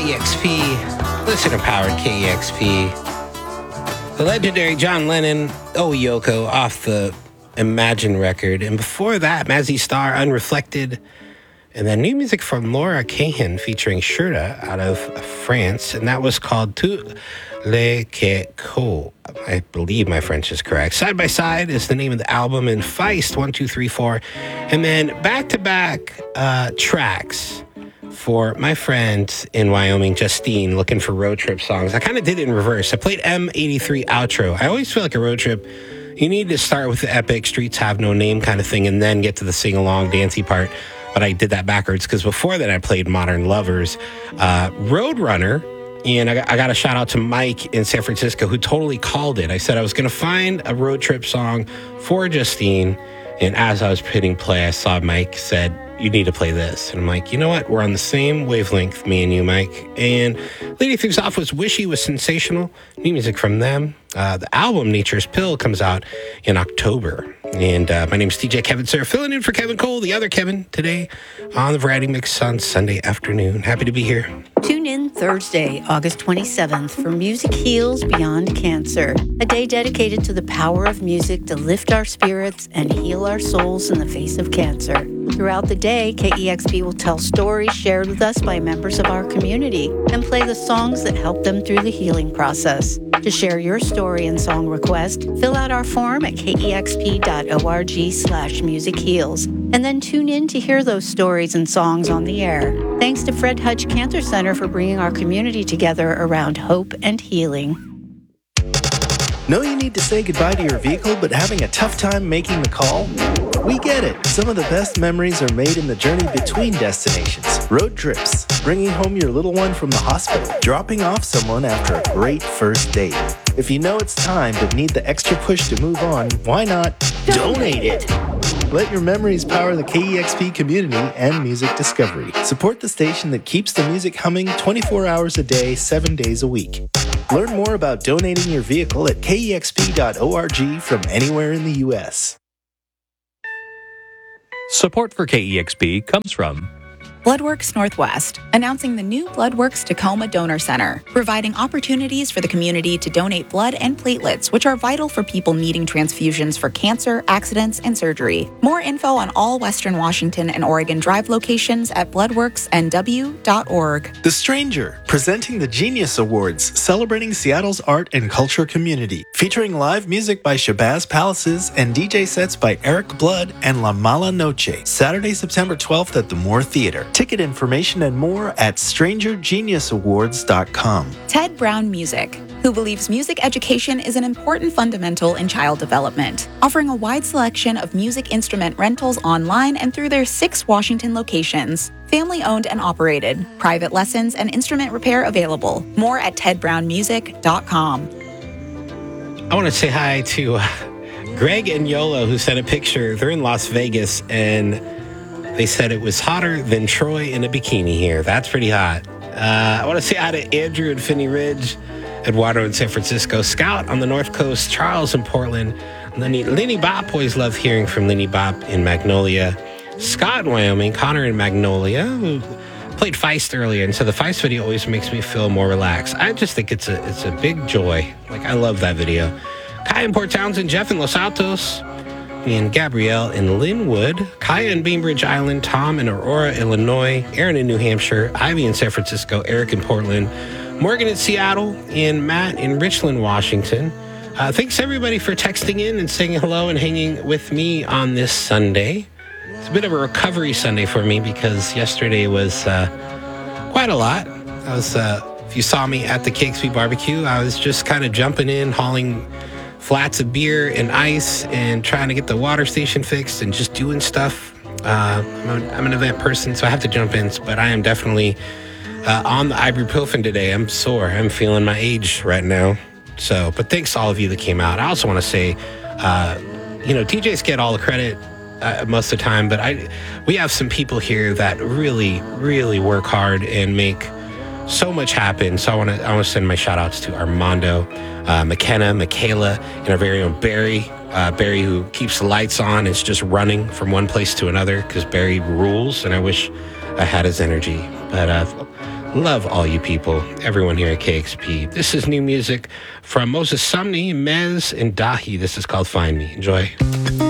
KEXP, listener-powered KEXP. The legendary John Lennon, Oh Yoko, off the Imagine record. And before that, Mazzy Star, Unreflected. And then new music from Laura Cahan featuring Shurda out of France. And that was called Tout le Queco. I believe my French is correct. Side by Side is the name of the album. And Feist, 1, 2, 3, 4. And then back-to-back tracks for my friend in Wyoming, Justine, looking for road trip songs. I kind of did it in reverse. I played M83 outro. I always feel like a road trip, you need to start with the epic Streets Have No Name kind of thing and then get to the sing-along, dancey part. But I did that backwards because before that I played Modern Lovers. Roadrunner, and I got a shout out to Mike in San Francisco who totally called it. I said I was going to find a road trip song for Justine, and as I was hitting play, I saw Mike said, you need to play this. And I'm like, you know what? We're on the same wavelength, me and you, Mike. And leading things off was Wishy was Sensational. New music from them. The album Nature's Pill comes out in October. And my name's DJ Kevin Sir, filling in for Kevin Cole, the other Kevin, today on the Variety Mix on Sunday afternoon. Happy to be here. Tune in Thursday, August 27th for Music Heals Beyond Cancer, a day dedicated to the power of music to lift our spirits and heal our souls in the face of cancer. Throughout the day, KEXP will tell stories shared with us by members of our community and play the songs that help them through the healing process. To share your story and song request, fill out our form at kexp.org/musicheals, and then tune in to hear those stories and songs on the air. Thanks to Fred Hutch Cancer Center for bringing our community together around hope and healing. Know you need to say goodbye to your vehicle but having a tough time making the call? We get it. Some of the best memories are made in the journey between destinations. Road trips, bringing home your little one from the hospital, dropping off someone after a great first date. If you know it's time but need the extra push to move on, why not donate it? Let your memories power the KEXP community and music discovery. Support the station that keeps the music humming 24 hours a day, 7 days a week. Learn more about donating your vehicle at kexp.org from anywhere in the U.S. Support for KEXP comes from Bloodworks Northwest, announcing the new Bloodworks Tacoma Donor Center, providing opportunities for the community to donate blood and platelets, which are vital for people needing transfusions for cancer, accidents, and surgery. More info on all Western Washington and Oregon Drive locations at bloodworksnw.org. The Stranger, presenting the Genius Awards, celebrating Seattle's art and culture community, featuring live music by Shabazz Palaces and DJ sets by Eric Blood and La Mala Noche, Saturday, September 12th at the Moore Theater. Ticket information and more at strangergeniusawards.com. Ted Brown Music, who believes music education is an important fundamental in child development, offering a wide selection of music instrument rentals online and through their 6 Washington locations. Family-owned and operated. Private lessons and instrument repair available. More at tedbrownmusic.com. I want to say hi to Greg and Yolo, who sent a picture. They're in Las Vegas, and they said it was hotter than Troy in a bikini here. That's pretty hot. I want to say hi to Andrew in Finney Ridge, Eduardo in San Francisco, Scout on the North Coast, Charles in Portland, Lenny Bop. Always love hearing from Lenny Bop in Magnolia, Scott in Wyoming, Connor in Magnolia, who played Feist earlier, and so the Feist video always makes me feel more relaxed. I just think it's a big joy. Like, I love that video. Kai in Port Townsend, Jeff in Los Altos, and Gabrielle in Linwood, Kaya in Bainbridge Island, Tom in Aurora, Illinois, Aaron in New Hampshire, Ivy in San Francisco, Eric in Portland, Morgan in Seattle, and Matt in Richland, Washington. Thanks everybody for texting in and saying hello and hanging with me on this Sunday. It's a bit of a recovery Sunday for me because yesterday was quite a lot. If you saw me at the KEXP barbecue, I was just kind of jumping in, hauling flats of beer and ice and trying to get the water station fixed and just doing stuff. I'm an event person, so I have to jump in, but I am definitely on the ibuprofen today. I'm sore. I'm feeling my age right now. So, but thanks to all of you that came out. I also want to say, DJs get all the credit most of the time, but we have some people here that really, really work hard and make so much happen. So I want to send my shout outs to Armando, McKenna, Michaela, and our very own Barry. Barry, who keeps the lights on, is just running from one place to another because Barry rules, and I wish I had his energy. But Love all you people, everyone here at KXP. This is new music from Moses Sumney, Mez, and Dahi. This is called Find Me. Enjoy.